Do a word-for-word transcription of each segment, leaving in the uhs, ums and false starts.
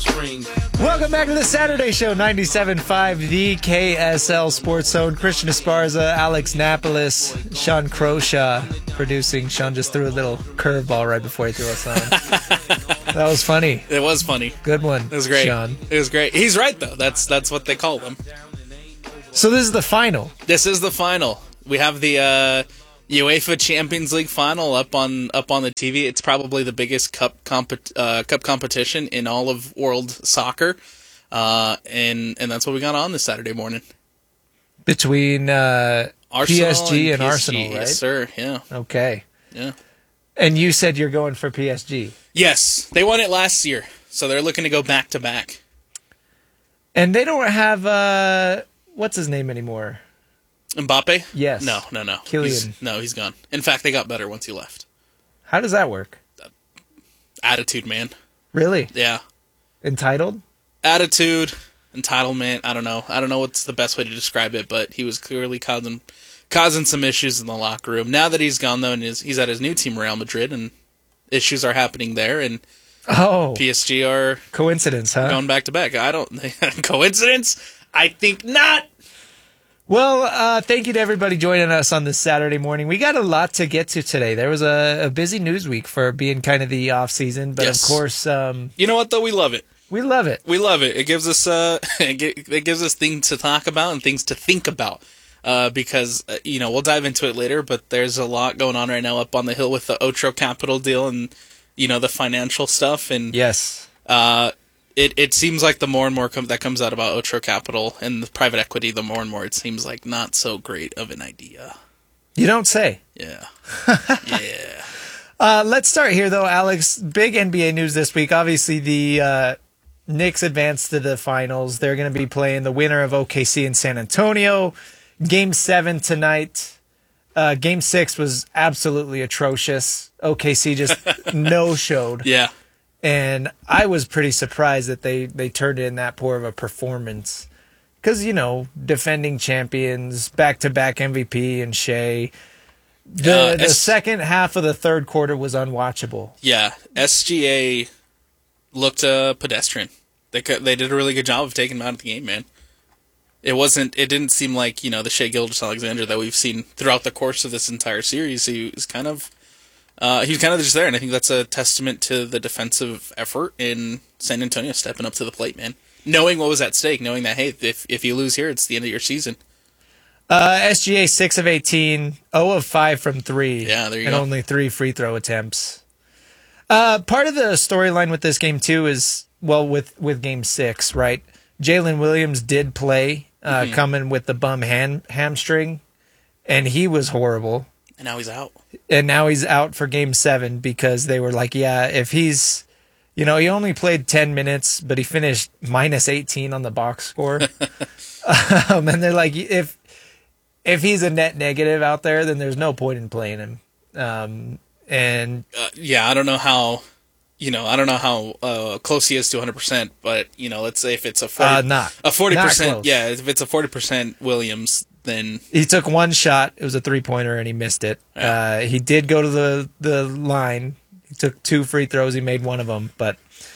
mainstream. Welcome back to the Saturday Show, ninety-seven point five, the K S L Sports Zone. Christian Esparza, Alex Napolis, Sean Croshaw producing. Sean just threw a little curveball right before he threw us on. That was funny. It was funny. Good one. It was great. Sean. It was great. He's right, though. That's that's what they call them. So this is the final. This is the final. We have the uh, UEFA Champions League final up on up on the T V. It's probably the biggest cup comp- uh, cup competition in all of world soccer, uh, and and that's what we got on this Saturday morning. Between uh, P S G and, and P S G, Arsenal, right? Yes, sir. Yeah. Okay. Yeah. And you said you're going for P S G. Yes, they won it last year, so they're looking to go back to back. And they don't have uh, what's his name anymore? Mbappe? Yes. No, no, no. Kylian. He's, no, he's gone. In fact, they got better once he left. How does that work? Attitude, man. Really? Yeah. Entitled? Attitude, entitlement. I don't know. I don't know what's the best way to describe it, but he was clearly causing causing some issues in the locker room. Now that he's gone, though, and he's, he's at his new team, Real Madrid, and issues are happening there, and oh, P S G are coincidence, huh? going back to back. I don't coincidence. I think not. Well, uh, thank you to everybody joining us on this Saturday morning. We got a lot to get to today. There was a, a busy news week for being kind of the off season, but Yes. of course, um, You know what though? We love it. we love it. We love it. It gives us uh, it gi- it gives us things to talk about and things to think about. Uh, because uh, you know we'll dive into it later, but there's a lot going on right now up on the hill with the Otro Capital deal and you know the financial stuff and Yes. uh, it it seems like the more and more com- that comes out about Otro Capital and the private equity, the more and more it seems like not so great of an idea. You don't say. Yeah, yeah. Uh, let's start here, though, Alex. Big N B A news this week. Obviously, the uh, Knicks advanced to the finals. They're going to be playing the winner of O K C and San Antonio. Game seven tonight. Uh, game six was absolutely atrocious. O K C just no-showed. Yeah. And I was pretty surprised that they, they turned in that poor of a performance. Because, you know, defending champions, back-to-back M V P and Shea. The, Uh, the S- second half of the third quarter was unwatchable. Yeah, S G A looked uh, pedestrian. They co- they did a really good job of taking him out of the game, man. It wasn't. It didn't seem like you know the Shea Gilgeous-Alexander that we've seen throughout the course of this entire series. He was kind of uh, he was kind of just there, and I think that's a testament to the defensive effort in San Antonio stepping up to the plate, man. Knowing what was at stake, knowing that hey, if if you lose here, it's the end of your season. Uh, S G A six of eighteen, zero of five from three. Yeah, there you and go. only three free throw attempts. Uh, part of the storyline with this game, too, is, well, with, with game six, right? Jalen Williams did play, uh, Mm-hmm. coming with the bum hand, hamstring, and he was horrible. And now he's out. And now he's out for game seven because they were like, yeah, if he's, you know, he only played ten minutes, but he finished minus eighteen on the box score. um, and they're like, if, if he's a net negative out there, then there's no point in playing him. Um, and Uh, yeah, I don't know how. You know, I don't know how uh, close he is to one hundred percent, but you know, let's say if it's a forty, Uh, not. a forty Not percent, close. yeah, if it's a forty percent Williams, then he took one shot. It was a three pointer, and he missed it. Yeah. Uh, he did go to the the line. He took two free throws. He made one of them. But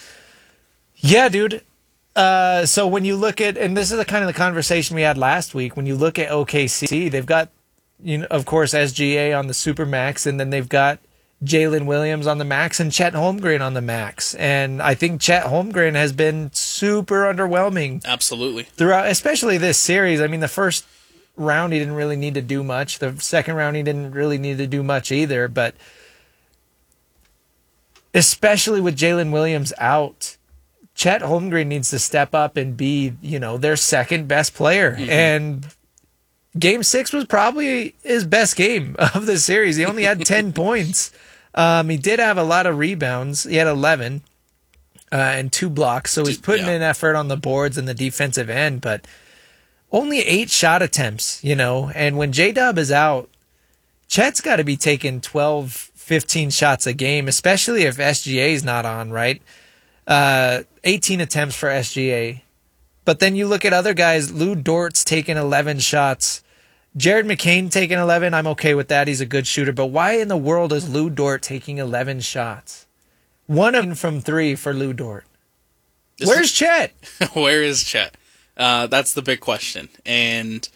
yeah, dude. Uh, so when you look at, and this is the kind of the conversation we had last week. When you look at O K C, they've got, you know, of course, S G A on the supermax, and then they've got Jalen Williams on the max and Chet Holmgren on the max. And I think Chet Holmgren has been super underwhelming absolutely. throughout, especially this series. I mean, the first round he didn't really need to do much. The second round he didn't really need to do much either. But especially with Jalen Williams out, Chet Holmgren needs to step up and be, you know, their second best player. Mm-hmm. And game six was probably his best game of the series. He only had ten points. Um, he did have a lot of rebounds. He had eleven uh, and two blocks. So he's putting Yeah. in effort on the boards and the defensive end, but only eight shot attempts, you know. And when J-Dub is out, Chet's got to be taking twelve, fifteen shots a game, especially if S G A is not on, right? Uh, eighteen attempts for S G A. But then you look at other guys, Lou Dort's taking eleven shots. Jared McCain taking eleven, I'm okay with that. He's a good shooter. But why in the world is Lou Dort taking eleven shots? One of them from three for Lou Dort. This Where's Chet? Where is Chet? Uh, that's the big question. And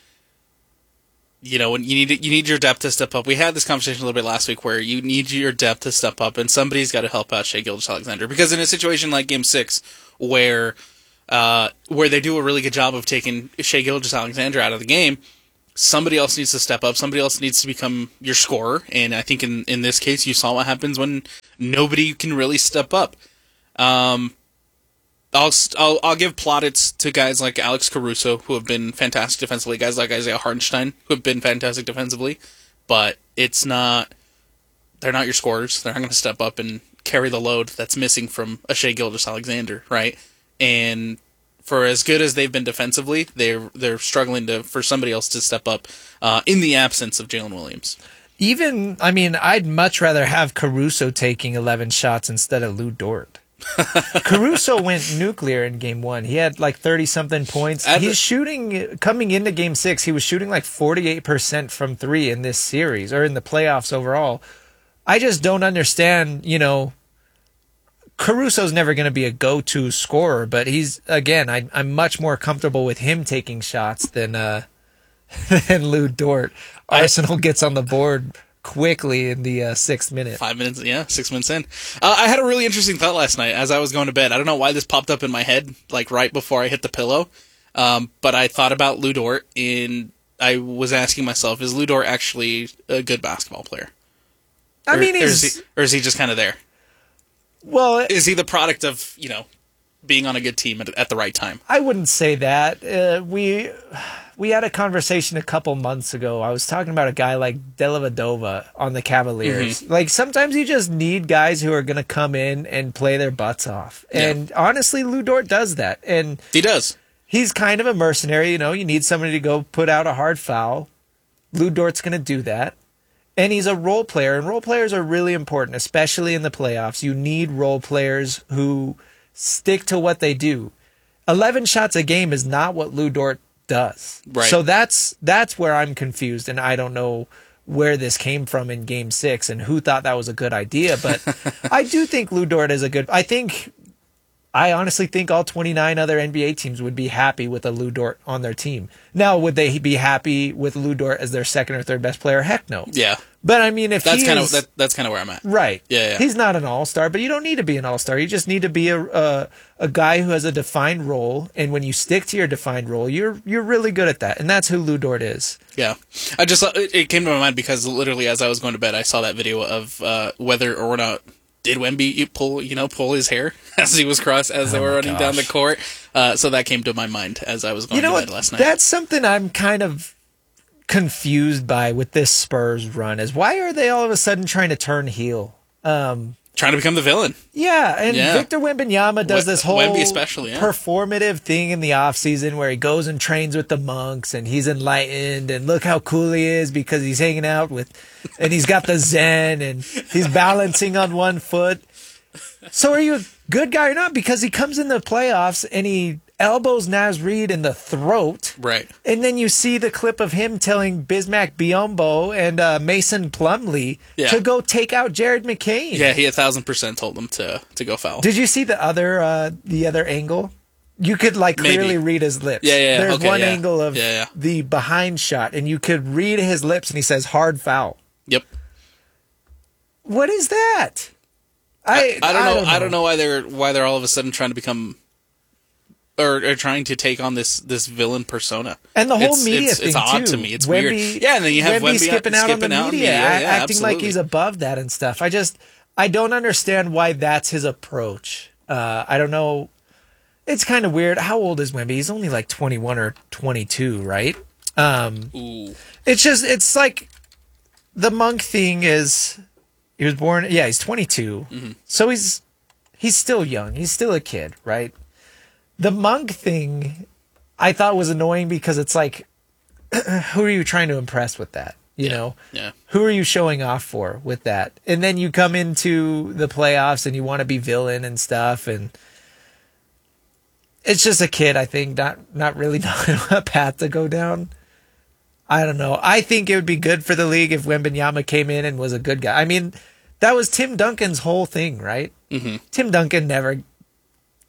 you know, when you need you need your depth to step up. We had this conversation a little bit last week where you need your depth to step up, and somebody's got to help out Shai Gilgeous-Alexander, because in a situation like Game Six, where uh, where they do a really good job of taking Shai Gilgeous-Alexander out of the game, somebody else needs to step up. Somebody else needs to become your scorer. And I think in in this case, you saw what happens when nobody can really step up. Um, I'll, I'll I'll give plaudits to guys like Alex Caruso, who have been fantastic defensively, guys like Isaiah Hartenstein, who have been fantastic defensively, but it's not, they're not your scorers. They're not going to step up and carry the load that's missing from a Shai Gilgeous-Alexander, right? And for as good as they've been defensively, they're they're struggling to for somebody else to step up uh, in the absence of Jalen Williams. Even, I mean, I'd much rather have Caruso taking eleven shots instead of Lou Dort. Caruso went nuclear in game one. He had like thirty-something points. At He's the- shooting, coming into game six, he was shooting like forty-eight percent from three in this series, or in the playoffs overall. I just don't understand, you know, Caruso's never going to be a go-to scorer, but he's, again, I, I'm much more comfortable with him taking shots than, uh, than Lou Dort. Arsenal gets on the board quickly in the uh, sixth minute. Five minutes, yeah, six minutes in. Uh, I had a really interesting thought last night as I was going to bed. I don't know why this popped up in my head, like right before I hit the pillow, um, but I thought about Lou Dort, and I was asking myself, is Lou Dort actually a good basketball player? I Or- mean, or he's, is he, or is he just kind of there? well, Is he the product of, you know, being on a good team at, at the right time? I wouldn't say that. Uh, we we had a conversation a couple months ago. I was talking about a guy like Dellavedova on the Cavaliers. Mm-hmm. Like, sometimes you just need guys who are going to come in and play their butts off. Yeah. And honestly, Lou Dort does that. And He does. he's kind of a mercenary. You know, you need somebody to go put out a hard foul. Lou Dort's going to do that. And he's a role player, and role players are really important, especially in the playoffs. You need role players who stick to what they do. eleven shots a game is not what Lou Dort does. Right. So that's that's where I'm confused, and I don't know where this came from in game six and who thought that was a good idea. But I do think Lou Dort is a good... I think... I honestly think all twenty-nine other N B A teams would be happy with a Lou Dort on their team. Now, would they be happy with Lou Dort as their second or third best player? Heck no. Yeah. But I mean, if That's he kind is, of that, that's kind of where I'm at. right, Yeah, yeah. he's not an all-star, but you don't need to be an all-star. You just need to be a a, a guy who has a defined role, and when you stick to your defined role, you're you're really good at that, and that's who Lou Dort is. Yeah, I just it it came to my mind because literally as I was going to bed, I saw that video of uh, whether or not did Wemby pull you know pull his hair as he was cross as they Oh were my running down the gosh. court. Uh, so that came to my mind as I was going You know to what? bed last night. That's something I'm kind of confused by with this Spurs run. Is why are they all of a sudden trying to turn heel? Um, Trying to become the villain. Yeah, and Yeah. Victor Wembanyama does We- this whole Wemby especially, yeah. performative thing in the offseason where he goes and trains with the monks and he's enlightened and look how cool he is because he's hanging out with, and he's got the Zen and he's balancing on one foot. So are you a good guy or not? Because he comes in the playoffs and he elbows Naz Reid in the throat. Right. And then you see the clip of him telling Bismack Biyombo and uh, Mason Plumlee Yeah. to go take out Jared McCain. Yeah, he a thousand percent told them to to go foul. Did you see the other uh, the other angle? You could like clearly Maybe. read his lips. Yeah, yeah, yeah. There's Okay, one yeah. angle of Yeah, yeah. the behind shot, and you could read his lips, and he says "hard foul." Yep. What is that? I I don't know. I don't know why they're why they're all of a sudden trying to become or, or trying to take on this this villain persona. And the whole It's- media it's, thing it's odd too. to me. It's Wemby, weird. Yeah, and then you have Wemby Wemby skipping out on the skipping media, out a- Yeah, acting like absolutely. he's above that and stuff. I just I don't understand why that's his approach. Uh, I don't know. It's kind of weird. How old is Wemby? He's only like twenty-one or twenty-two, right? Um, Ooh. It's just, it's like the monk thing is, he was born, yeah, he's twenty-two. Mm-hmm. So he's, he's still young. He's still a kid, right? The monk thing I thought was annoying because it's like, who are you trying to impress with that? You know, Yeah. who are you showing off for with that? And then you come into the playoffs and you want to be villain and stuff. And it's just a kid, I think, not, not really knowing what path to go down. I don't know. I think it would be good for the league if Wembanyama came in and was a good guy. I mean, that was Tim Duncan's whole thing, right? Mm-hmm. Tim Duncan never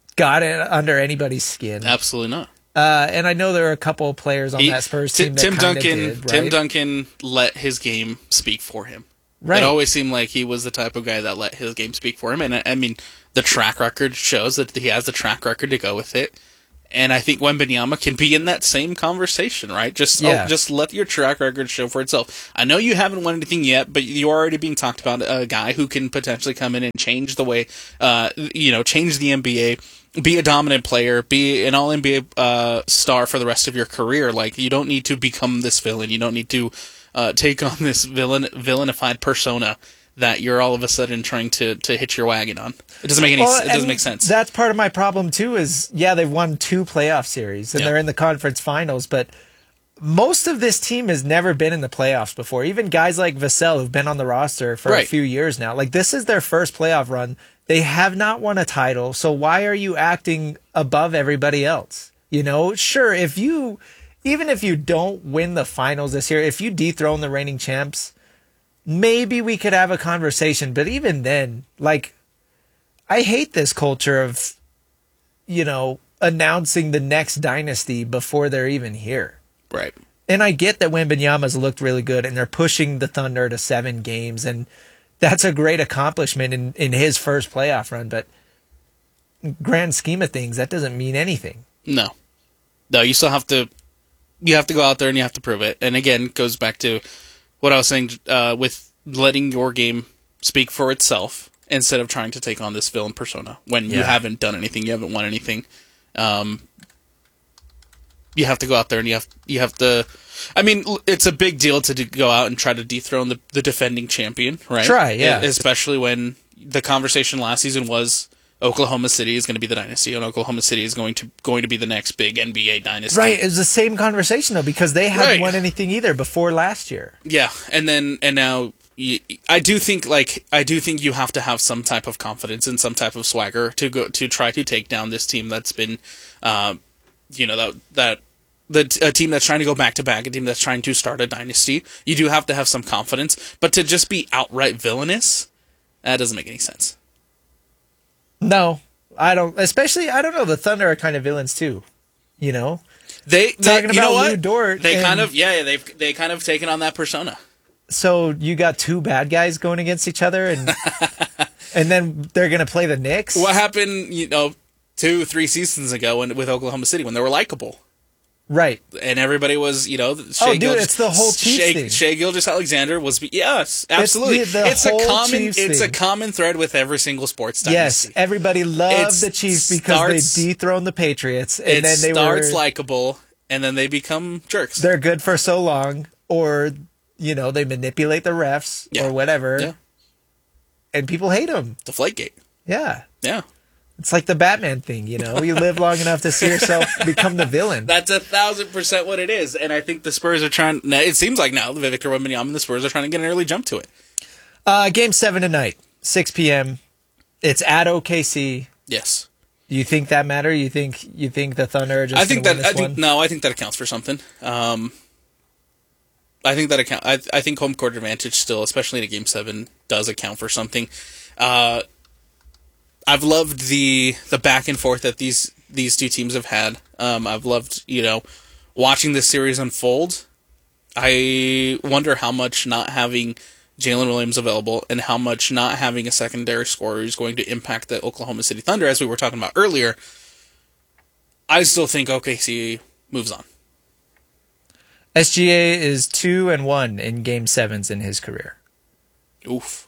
got it under anybody's skin. Absolutely not. Uh, and I know there are a couple of players on He, that Spurs Tim, team that Tim kinda Duncan. did, right? Tim Duncan let his game speak for him. Right. It always seemed like he was the type of guy that let his game speak for him, and I, I mean, the track record shows that he has the track record to go with it. And I think Wembanyama can be in that same conversation, right? Just Yeah. oh, just let your track record show for itself. I know you haven't won anything yet, but you're already being talked about a guy who can potentially come in and change the way, uh, you know, change the N B A, be a dominant player, be an All N B A uh, star for the rest of your career. Like, you don't need to become this villain. You don't need to uh, take on this villain villainified persona that you're all of a sudden trying to, to hitch your wagon on. It doesn't make any. Well, it doesn't and make sense. That's part of my problem too. Is yeah, they've won two playoff series and Yeah. they're in the conference finals, but most of this team has never been in the playoffs before. Even guys like Vassell, who've been on the roster for Right. a few years now, like this is their first playoff run. They have not won a title, so why are you acting above everybody else? You know, sure, if you, even if you don't win the finals this year, if you dethrone the reigning champs, maybe we could have a conversation. But even then, like, I hate this culture of, you know, announcing the next dynasty before they're even here. Right. And I get that Wembanyama's looked really good and they're pushing the Thunder to seven games. And that's a great accomplishment in, in his first playoff run. But grand scheme of things, that doesn't mean anything. No. No, you still have to you have to go out there and you have to prove it. And again, it goes back to what I was saying uh, with letting your game speak for itself instead of trying to take on this villain persona when you Yeah. haven't done anything, you haven't won anything. Um, you have to go out there and you have you have to. I mean, l- it's a big deal to do, go out and try to dethrone the, the defending champion, right? Try, yeah. E- Especially when the conversation last season was Oklahoma City is going to be the dynasty, and Oklahoma City is going to going to be the next big N B A dynasty. Right. It was the same conversation, though, because they hadn't Right. won anything either before last year. Yeah, and then and now you, I do think like I do think you have to have some type of confidence and some type of swagger to go to try to take down this team that's been, uh, you know that that the a team that's trying to go back to back, a team that's trying to start a dynasty. You do have to have some confidence, but to just be outright villainous, that doesn't make any sense. No, I don't. Especially, I don't know. The Thunder are kind of villains, too. You know? They, they Talking you know about Lou what? Dort They and- kind of yeah they've they kind of taken on that persona. So you got two bad guys going against each other, and and then they're going to play the Knicks? What happened, you know, two three seasons ago when, with Oklahoma City when they were likable? Right. And everybody was, you know, Shea Oh, dude, Gilgeous- it's the whole Chiefs Shea, thing. Shea Gilgeous Alexander was, yes, absolutely. the- the it's a whole common, Chiefs it's thing. a common thread with every single sports Yes, dynasty. everybody loved It's- the Chiefs because starts- they dethroned the Patriots, and it then they starts were likable, and then they become jerks. they're good for so long, or you know they manipulate the refs Yeah. or whatever, Yeah, and people hate them. Deflategate. Yeah, Yeah, it's like the Batman thing. You know, you live long enough to see yourself become the villain. that's a thousand percent what it is. And I think the Spurs are trying. now, It seems like now the Victor Wembanyama and the Spurs are trying to get an early jump to it. Uh, game seven tonight, six p.m. It's at O K C. Yes, Do you think that matter? You think you think the Thunder are just I think gonna that win I this think one? no, I think that accounts for something. Um, I think that account. I, I think home court advantage still, especially in a game seven, does account for something. Uh, I've loved the the back and forth that these these two teams have had. Um, I've loved you know watching this series unfold. I wonder how much not having Jalen Williams available and how much not having a secondary scorer is going to impact the Oklahoma City Thunder, as we were talking about earlier. I still think O K C moves on. S G A is two and one in game sevens in his career. Oof.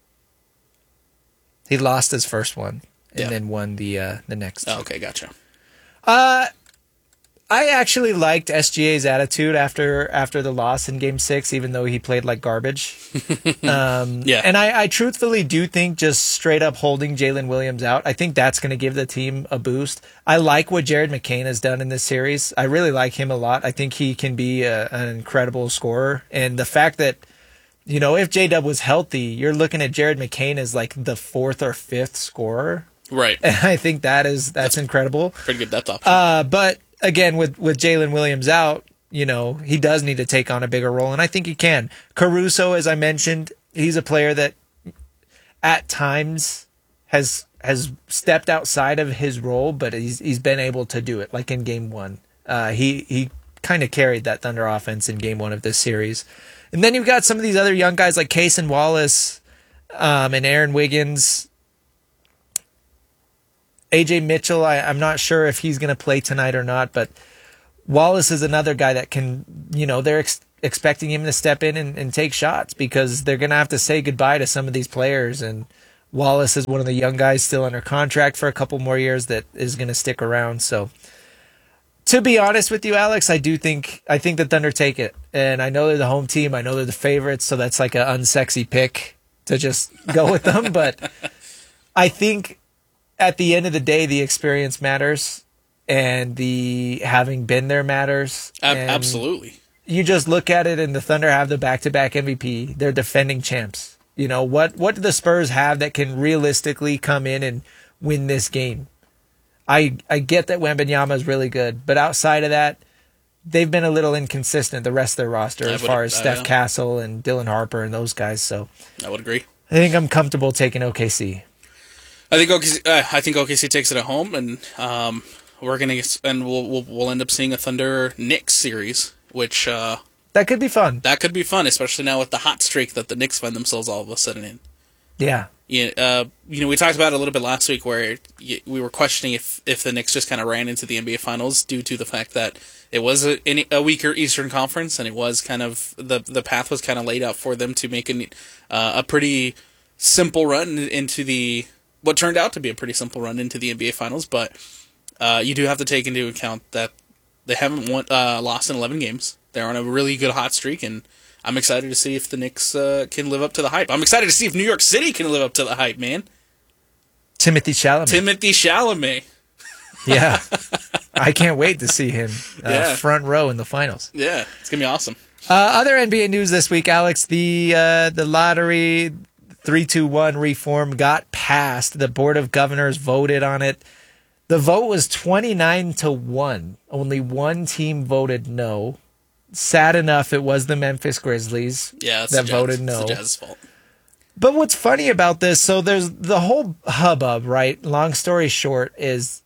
He lost his first one and Yeah. then won the uh, the next. Oh, okay, gotcha. Uh, I actually liked S G A's attitude after after the loss in Game Six, even though he played like garbage. um, Yeah. and I, I truthfully do think just straight up holding Jalen Williams out, I think that's going to give the team a boost. I like what Jared McCain has done in this series. I really like him a lot. I think he can be a, an incredible scorer, and the fact that you know if J-Dub was healthy, you're looking at Jared McCain as like the fourth or fifth scorer. Right. And I think that is that's, that's incredible. Pretty good depth option. Uh, but again, with, with Jalen Williams out, you know, he does need to take on a bigger role, and I think he can. Caruso, as I mentioned, he's a player that at times has has stepped outside of his role, but he's he's been able to do it. Like in game one, uh, he he kind of carried that Thunder offense in game one of this series. And then you've got some of these other young guys like Cason Wallace um, and Aaron Wiggins. A J Mitchell, I, I'm not sure if he's going to play tonight or not, but Wallace is another guy that can, you know, they're ex- expecting him to step in and, and take shots because they're going to have to say goodbye to some of these players. And Wallace is one of the young guys still under contract for a couple more years that is going to stick around. So, to be honest with you, Alex, I do think I think the Thunder take it, and I know they're the home team. I know they're the favorites, so that's like an unsexy pick to just go with them. But I think at the end of the day, the experience matters, and the having been there matters. Ab- absolutely. You just look at it, and the Thunder have the back-to-back M V P. They're defending champs. You know what? What do the Spurs have that can realistically come in and win this game? I I get that Wembanyama is really good, but outside of that, they've been a little inconsistent, the rest of their roster, I as would- far as uh, Steph yeah. Castle and Dylan Harper and those guys. So I would agree. I think I'm comfortable taking O K C. I think O K C, uh, I think O K C takes it at home, and um, we're gonna get, and we'll, we'll we'll end up seeing a Thunder Knicks series, which uh, That could be fun. that could be fun, especially now with the hot streak that the Knicks find themselves all of a sudden in. Yeah. Yeah, uh, you know, we talked about it a little bit last week where y- we were questioning if, if the Knicks just kind of ran into the N B A Finals due to the fact that it was a, a weaker Eastern Conference, and it was kind of the the path was kind of laid out for them to make a uh, a pretty simple run into the what turned out to be a pretty simple run into the N B A Finals. But uh, you do have to take into account that they haven't won, uh, lost in eleven games. They're on a really good hot streak, and I'm excited to see if the Knicks uh, can live up to the hype. I'm excited to see if New York City can live up to the hype, man. Timothy Chalamet. Timothy Chalamet. Yeah. I can't wait to see him uh, Yeah. front row in the finals. Yeah, it's going to be awesome. Uh, other N B A news this week, Alex, the uh, the lottery three two one reform got passed. The Board of Governors voted on it. The vote was twenty-nine to one. Only one team voted no. Sad enough, it was the Memphis Grizzlies Yeah, it's that the Jazz, voted it's no. the Jazz's fault. But what's funny about this, so there's the whole hubbub, right? Long story short is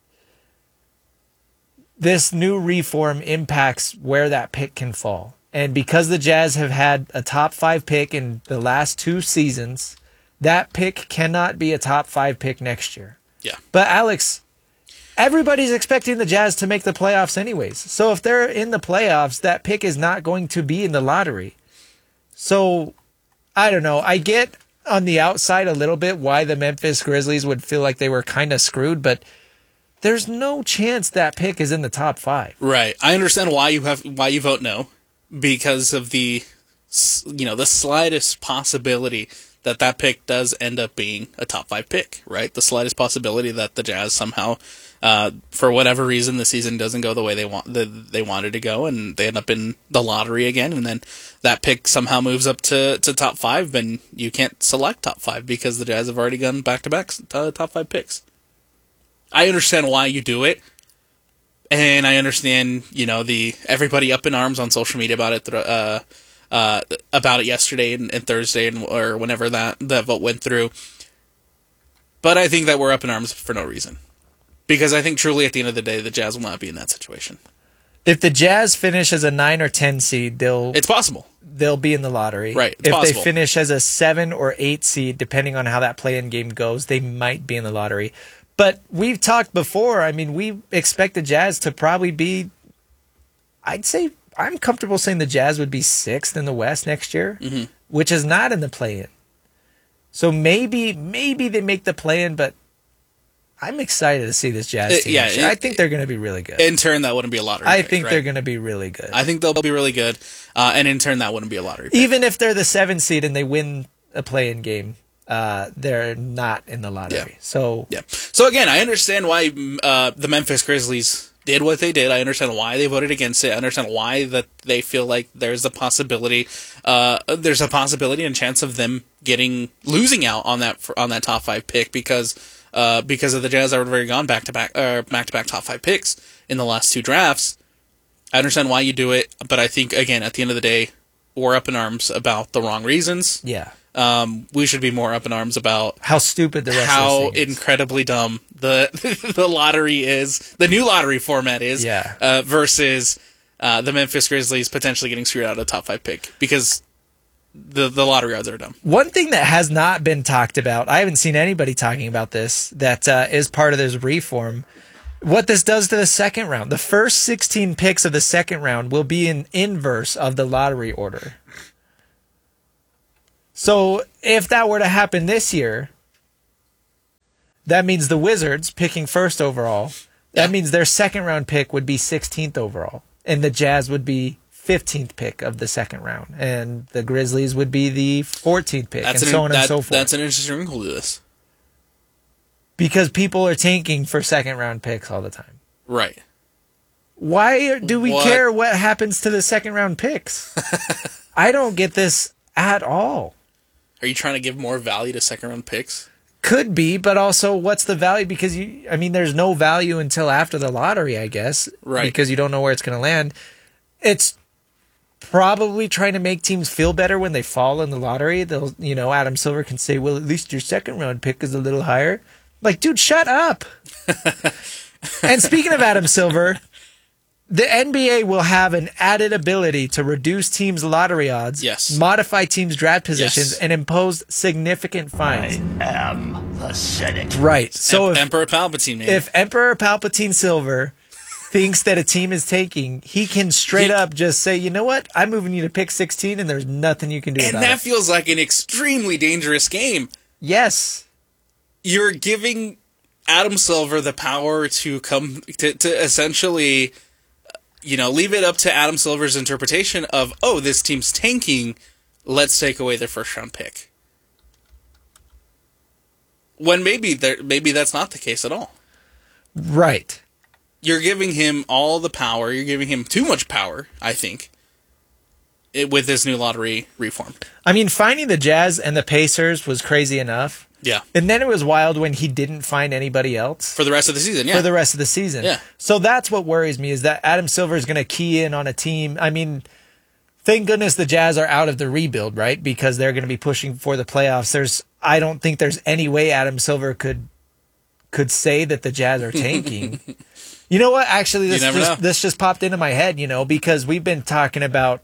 this new reform impacts where that pick can fall. And because the Jazz have had a top five pick in the last two seasons, that pick cannot be a top five pick next year. Yeah. But Alex, everybody's expecting the Jazz to make the playoffs anyways. So if they're in the playoffs, that pick is not going to be in the lottery. So I don't know. I get on the outside a little bit why the Memphis Grizzlies would feel like they were kind of screwed, but there's no chance that pick is in the top five. Right. I understand why you have why you vote no, because of the you know the slightest possibility that that pick does end up being a top five pick. Right. The slightest possibility that the Jazz somehow, uh, for whatever reason, the season doesn't go the way they want the, they wanted to go, and they end up in the lottery again, and then that pick somehow moves up to, to top five, and you can't select top five because the Jazz have already gone back to back top five picks. I understand why you do it, and I understand, you know, the everybody up in arms on social media about it, uh, uh, about it yesterday and, and Thursday and or whenever that that vote went through. But I think that we're up in arms for no reason, because I think truly at the end of the day, the Jazz will not be in that situation. If the Jazz finish as a nine or ten seed, they'll It's possible. they'll be in the lottery. Right, it's if possible. they finish as a seven or eight seed, depending on how that play-in game goes, they might be in the lottery. But we've talked before. I mean, we expect the Jazz to probably be, I'd say, I'm comfortable saying the Jazz would be sixth in the West next year, Mm-hmm. which is not in the play-in. So maybe, maybe they make the play-in, but I'm excited to see this Jazz It- team. yeah, next year. it- I think they're going to be really good. In turn, that wouldn't be a lottery I pick, think right? they're going to be really good. I think they'll be really good, uh, and in turn, that wouldn't be a lottery pick. Even if they're the seven seed and they win a play-in game, uh, they're not in the lottery. Yeah. So Yeah. So again, I understand why uh, the Memphis Grizzlies did what they did. I understand why they voted against it. I understand why that they feel like there's a possibility, uh, there's a possibility and chance of them getting losing out on that on that top five pick because uh, because of the Jazz that have already gone back to back uh, back to back top five picks in the last two drafts. I understand why you do it, but I think again at the end of the day, we're up in arms about the wrong reasons. yeah, Um, we should be more up in arms about how stupid the rest how of the thing is. incredibly dumb the the lottery is, the new lottery format is, Yeah. uh, versus uh, the Memphis Grizzlies potentially getting screwed out of a top five pick because the the lottery odds are dumb. One thing that has not been talked about, I haven't seen anybody talking about this, that uh, is part of this reform. What this does to the second round. The first sixteen picks of the second round will be in inverse of the lottery order. So if that were to happen this year, that means the Wizards picking first overall. That Yeah. means their second round pick would be sixteenth overall. And the Jazz would be fifteenth pick of the second round. And the Grizzlies would be the fourteenth pick, That's and an, so on that, and so forth. That's an interesting wrinkle to this. Because people are tanking for second round picks all the time. Right. Why do we What? care what happens to the second round picks? I don't get this at all. Are you trying to give more value to second round picks? Could be, but also what's the value? Because you, I mean, there's no value until after the lottery, I guess. Right. Because you don't know where it's going to land. It's probably trying to make teams feel better when they fall in the lottery. They'll, you know, Adam Silver can say, well, at least your second round pick is a little higher. Like, dude, shut up. And speaking of Adam Silver, the N B A will have an added ability to reduce teams' lottery odds, Yes. modify teams' draft positions, Yes. and impose significant fines. am the Senate. Right. So Em- if, Emperor Palpatine, man. if Emperor Palpatine Silver thinks that a team is taking, he can straight He- up just say, you know what? I'm moving you to pick sixteen, and there's nothing you can do and about that it. feels like an extremely dangerous game. Yes. You're giving Adam Silver the power to come to, to essentially, you know, leave it up to Adam Silver's interpretation of, oh, this team's tanking, let's take away their first round pick. When maybe there, maybe that's not the case at all. Right. You're giving him all the power. You're giving him too much power, I think, it, with this new lottery reform. I mean, finding the Jazz and the Pacers was crazy enough. Yeah. And then it was wild when he didn't find anybody else For the rest of the season, yeah. for the rest of the season. Yeah. So that's what worries me, is that Adam Silver is going to key in on a team. I mean, thank goodness the Jazz are out of the rebuild, right? Because they're going to be pushing for the playoffs. There's, I don't think there's any way Adam Silver could could say that the Jazz are tanking. You know what? Actually, this never just, know. this just popped into my head, you know, because we've been talking about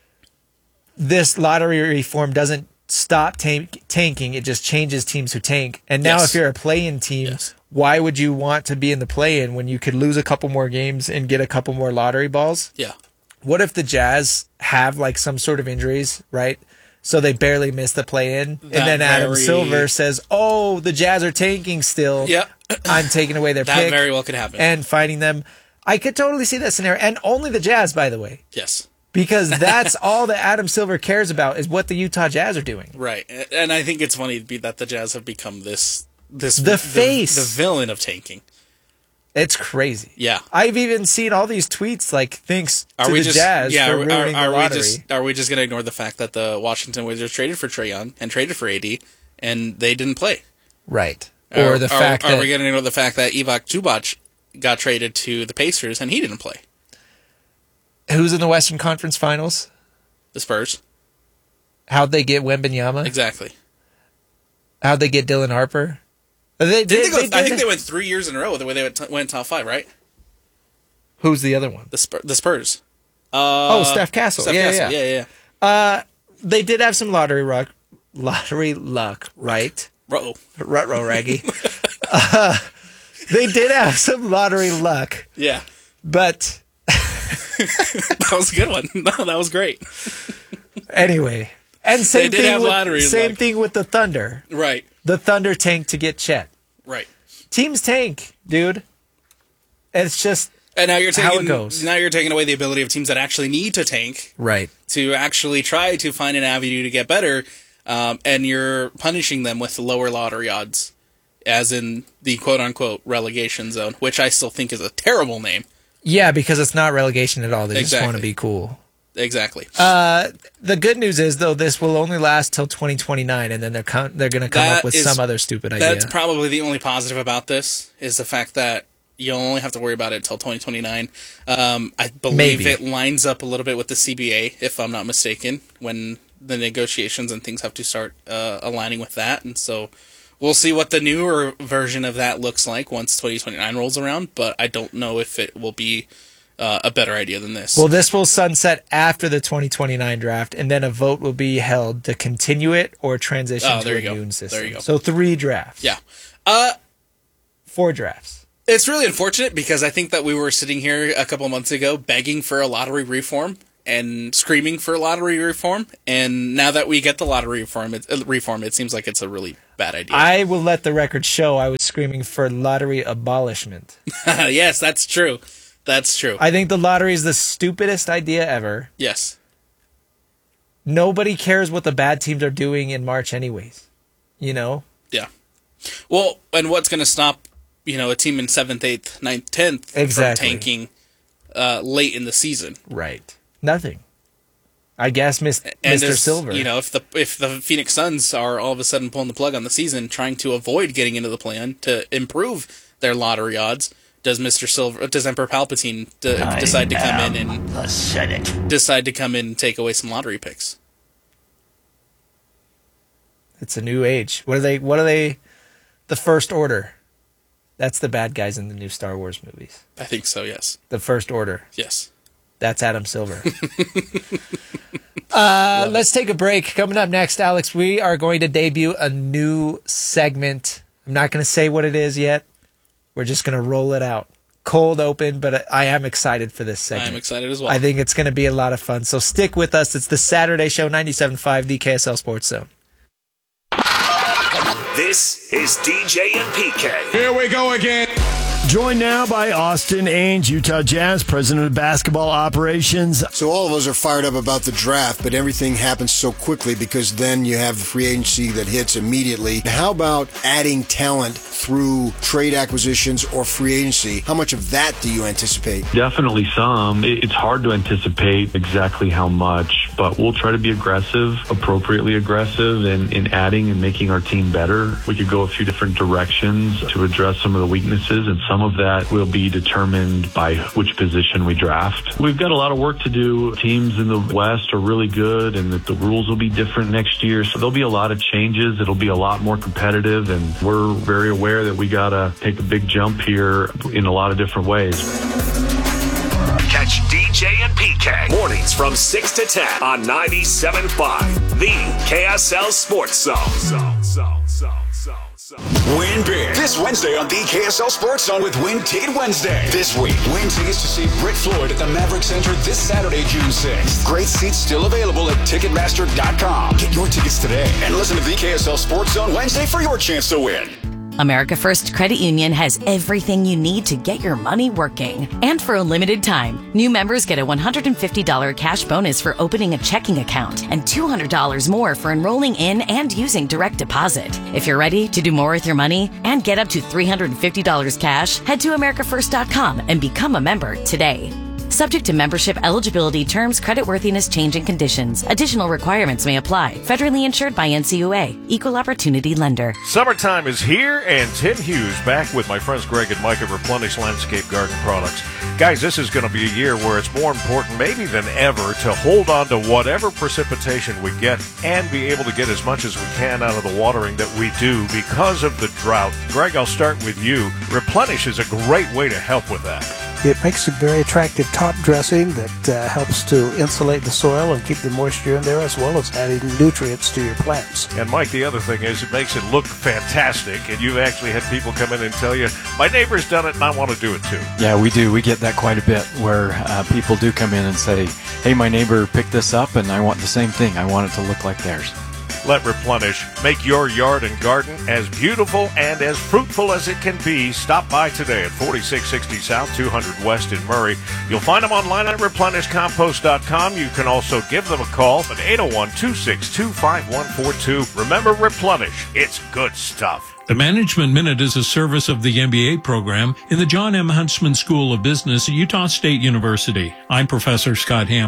this lottery reform doesn't stop tank, tanking. It just changes teams who tank. And now Yes. if you're a play-in team, Yes. why would you want to be in the play-in when you could lose a couple more games and get a couple more lottery balls? Yeah. What if the Jazz have like some sort of injuries, right? So they barely miss the play-in, and That then Adam very- Silver says, "Oh, the Jazz are tanking still. Yep. I'm taking away their That pick very well could happen. and fighting them." I could totally see that scenario, and only the Jazz, by the way, yes. because that's all that Adam Silver cares about is what the Utah Jazz are doing. Right. And I think it's funny that the Jazz have become this this The face. the, villain of tanking. It's crazy. Yeah. I've even seen all these tweets like, "Thanks Are to we the just Jazz yeah? for Are, ruining are, are the we lottery." just are we just going to ignore the fact that the Washington Wizards traded for Trae Young and traded for A D and they didn't play? Right. Or Are- the are, fact are that we going to ignore the fact that Ivica Zubac got traded to the Pacers and he didn't play? who's in the Western Conference Finals? The Spurs. How'd they get Wembanyama? Exactly. How'd they get Dylan Harper? They, Didn't they go, they I think did- they went three years in a row the way they went, went top five, right? Who's the other one? The Spurs. The Spurs. Uh, Oh, Steph Castle. Steph Yeah, Castle. yeah. yeah, yeah. Uh, they did have some lottery luck, lottery luck, right? Bro. Rutro Raggy. uh, they did have some lottery luck, Yeah. but That was a good one. No, that was great. anyway. And same did thing have with, lottery same luck. thing with the Thunder. Right. The Thunder tanked to get Chet. Right. Teams tank, dude. It's just And now you're How taking it goes. now you're taking away the ability of teams that actually need to tank right. to actually try to find an avenue to get better, um, and you're punishing them with lower lottery odds, as in the quote unquote relegation zone, which I still think is a terrible name. Yeah, because it's not relegation at all. They just Exactly. want to be cool. Exactly. Uh, the good news is though this will only last till twenty twenty-nine, and then they're com- they're going to come That up with is- some other stupid idea. That's probably the only positive about this is the fact that you'll only have to worry about it until twenty twenty-nine. Um, I believe Maybe. it lines up a little bit with the C B A, if I'm not mistaken, when the negotiations and things have to start uh, aligning with that. And so we'll see what the newer version of that looks like once twenty twenty-nine rolls around. But I don't know if it will be uh, a better idea than this. Well, this will sunset after the twenty twenty-nine draft, and then a vote will be held to continue it or transition Oh, to there a you go. noon system. There you go. So three drafts. Yeah. Uh, Four drafts. It's really unfortunate because I think that we were sitting here a couple months ago begging for a lottery reform and screaming for lottery reform, and now that we get the lottery reform, it, uh, reform, it seems like it's a really bad idea. I will let the record show I was screaming for lottery abolishment. Yes, that's true. That's true. I think the lottery is the stupidest idea ever. Yes. Nobody cares what the bad teams are doing in March anyways. You know? Yeah. Well, and what's going to stop, you know, a team in seventh, eighth, ninth, tenth Exactly. from tanking uh, late in the season? Right. Nothing. I guess Miss, And Mister as, Silver. You know, if the if the Phoenix Suns are all of a sudden pulling the plug on the season, trying to avoid getting into the plan to improve their lottery odds, does Mister Silver, does Emperor Palpatine d- I decide to come am in and the Senate. decide to come in and take away some lottery picks? It's a new age. What are they? What are they? The First Order. That's the bad guys in the new Star Wars movies. I think so. Yes. The First Order. Yes. That's Adam Silver. uh, let's take a break. Coming up next, Alex, we are going to debut a new segment. I'm not going to say what it is yet. We're just going to roll it out. Cold open, but I am excited for this segment. I'm excited as well. I think it's going to be a lot of fun. So stick with us. It's the Saturday Show, ninety-seven point five, the K S L Sports Zone. This is D J and P K. Here we go again. Joined now by Austin Ainge, Utah Jazz, president of basketball operations. So all of us are fired up about the draft, but everything happens so quickly because then you have the free agency that hits immediately. How about adding talent through trade acquisitions or free agency? How much of that do you anticipate? Definitely some. It's hard to anticipate exactly how much, but we'll try to be aggressive, appropriately aggressive in, in adding and making our team better. We could go a few different directions to address some of the weaknesses, and some of that will be determined by which position we draft. We've got a lot of work to do. Teams in the West are really good, and that the rules will be different next year, so there'll be a lot of changes. It'll be a lot more competitive, and we're very aware that we got to take a big jump here in a lot of different ways. Catch D J and P K mornings from six to ten on ninety-seven point five, the K S L Sports Zone. Zone, zone, zone, zone, zone. Win big this Wednesday on the K S L Sports Zone with Win Ticket Wednesday. This week, win tickets to see Brit Floyd at the Maverick Center this Saturday, June sixth. Great seats still available at Ticketmaster dot com. Get your tickets today and listen to the K S L Sports Zone Wednesday for your chance to win. America First Credit Union has everything you need to get your money working. And for a limited time, new members get a one hundred fifty dollars cash bonus for opening a checking account and two hundred dollars more for enrolling in and using direct deposit. If you're ready to do more with your money and get up to three hundred fifty dollars cash, head to America First dot com and become a member today. Subject to membership, eligibility, terms, creditworthiness, change, and conditions. Additional requirements may apply. Federally insured by N C U A. Equal Opportunity Lender. Summertime is here, and Tim Hughes back with my friends Greg and Mike at Replenish Landscape Garden Products. Guys, this is going to be a year where it's more important maybe than ever to hold on to whatever precipitation we get and be able to get as much as we can out of the watering that we do because of the drought. Greg, I'll start with you. Replenish is a great way to help with that. It makes a very attractive top dressing that uh, helps to insulate the soil and keep the moisture in there, as well as adding nutrients to your plants. And Mike, the other thing is it makes it look fantastic, and you've actually had people come in and tell you, my neighbor's done it and I want to do it too. Yeah, we do. We get that quite a bit where uh, people do come in and say, hey, my neighbor picked this up and I want the same thing. I want it to look like theirs. Let Replenish make your yard and garden as beautiful and as fruitful as it can be. Stop by today at forty-six sixty South, two hundred West in Murray. You'll find them online at replenish compost dot com. You can also give them a call at eight oh one, two six two, five one four two. Remember, Replenish. It's good stuff. The Management Minute is a service of the M B A program in the John M. Huntsman School of Business at Utah State University. I'm Professor Scott Hammond.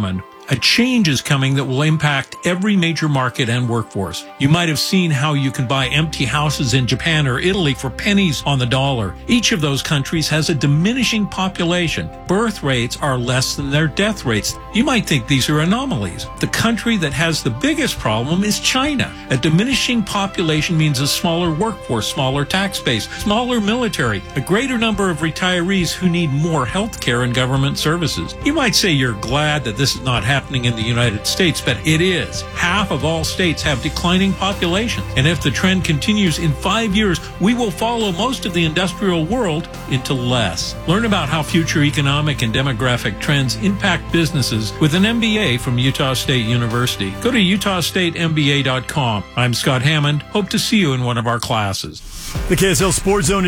A change is coming that will impact every major market and workforce. You might have seen how you can buy empty houses in Japan or Italy for pennies on the dollar. Each of those countries has a diminishing population. Birth rates are less than their death rates. You might think these are anomalies. The country that has the biggest problem is China. A diminishing population means a smaller workforce, smaller tax base, smaller military, a greater number of retirees who need more health care and government services. You might say you're glad that this is not happening in the United States, but it is. Half of all states have declining populations. And if the trend continues in five years, we will follow most of the industrial world into less. Learn about how future economic and demographic trends impact businesses with an M B A from Utah State University. Go to utah state m b a dot com. I'm Scott Hammond. Hope to see you in one of our classes. The K S L Sports Zone